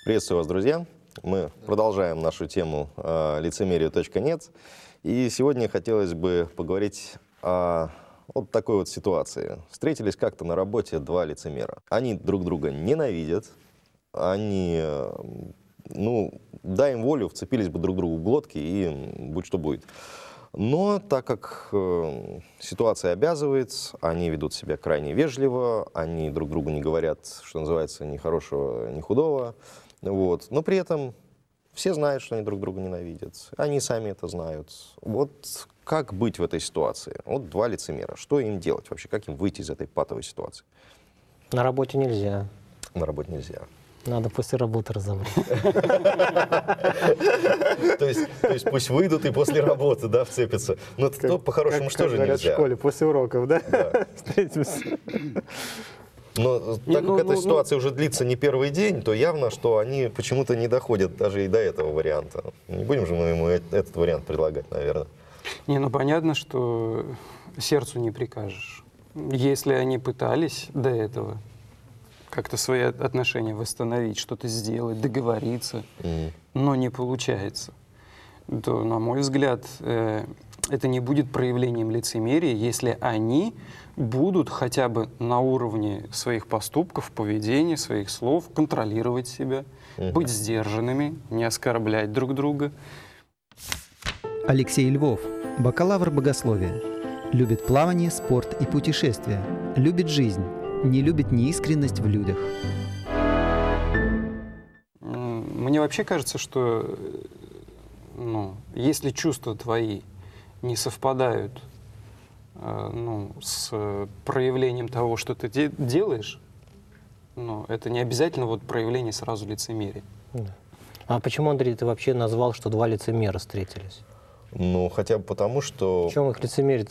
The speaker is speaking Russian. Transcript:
Приветствую вас, друзья! Мы продолжаем нашу тему лицемерию.нет. И сегодня хотелось бы поговорить о вот такой вот ситуации. Встретились как-то на работе два лицемера. Они друг друга ненавидят, они, дай им волю, вцепились бы друг другу в глотки и будь что будет. Но так как ситуация обязывает, они ведут себя крайне вежливо, они друг другу не говорят, что называется, ни хорошего, ни худого. Вот. Но при этом все знают, что они друг друга ненавидят. Они сами это знают. Вот как быть в этой ситуации? Вот два лицемера. Что им делать вообще? Как им выйти из этой патовой ситуации? На работе нельзя. На работе нельзя. Надо после работы разобрать. То есть пусть выйдут и после работы, да, вцепятся. Но по-хорошему что же говорят нельзя? в школе, после уроков, да? Встретимся. Но так как эта ситуация уже длится не первый день, то явно, что они почему-то не доходят даже и до этого варианта. Не будем же мы ему этот вариант предлагать, наверное. Понятно, что сердцу не прикажешь. Если они пытались до этого как-то свои отношения восстановить, что-то сделать, договориться, но не получается, то, на мой взгляд, это не будет проявлением лицемерия, если они будут хотя бы на уровне своих поступков, поведения, своих слов контролировать себя, быть сдержанными, не оскорблять друг друга. Алексей Львов, бакалавр богословия. Любит плавание, спорт и путешествия. Любит жизнь, не любит неискренность в людях. Мне вообще кажется, что если чувства твои не совпадают с проявлением того, что ты делаешь, это не обязательно вот проявление сразу лицемерия. А почему, Андрей, ты вообще назвал, что два лицемера встретились? Ну, хотя бы потому, что... В чем их лицемерие